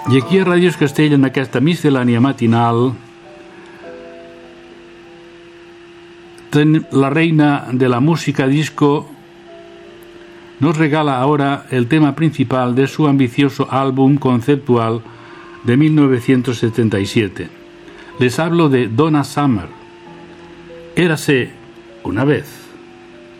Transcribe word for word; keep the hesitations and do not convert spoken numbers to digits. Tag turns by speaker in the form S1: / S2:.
S1: I aquí a Ràdio Castell, en aquesta miscel·lània matinal, la reina de la música disco nos regala ahora el tema principal de su ambicioso álbum conceptual de mil novecientos setenta y siete. Les hablo de Donna Summer. Érase una vez.